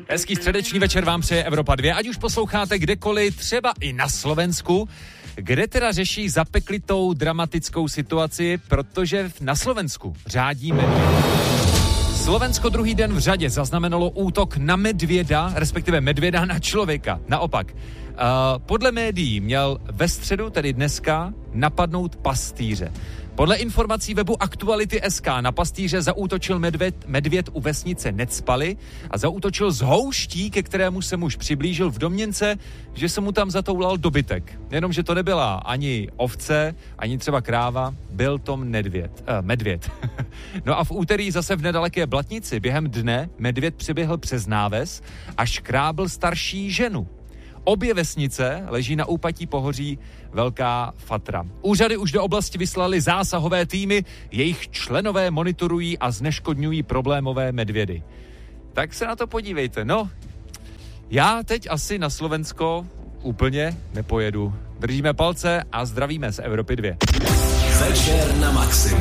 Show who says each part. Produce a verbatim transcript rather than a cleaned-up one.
Speaker 1: Hezký středeční večer vám přeje Evropa dva, ať už posloucháte kdekoliv, třeba i na Slovensku, kde teda řeší zapeklitou dramatickou situaci, protože na Slovensku řádí medvěd. Slovensko druhý den v řadě zaznamenalo útok na medvěda, respektive medvěda na člověka. Naopak, uh, podle médií měl ve středu, tedy dneska, napadnout pastýře. Podle informací webu Aktuality tečka es ká na pastýře zaútočil medvěd, medvěd u vesnice Necpaly a zaútočil z houští, ke kterému se muž přiblížil v domněnce, že se mu tam zatoulal dobytek. Jenomže to nebyla ani ovce, ani třeba kráva, byl to medvěd. Eh, medvěd. No a v úterý zase v nedaleké Blatnici během dne medvěd přiběhl přes náves a škrábl starší ženu. Obě vesnice leží na úpatí pohoří Velká Fatra. Úřady už do oblasti vyslali zásahové týmy, jejich členové monitorují a zneškodňují problémové medvědy. Tak se na to podívejte. No, já teď asi na Slovensko úplně nepojedu. Držíme palce a zdravíme z Evropy dva.
Speaker 2: Večer na maximum.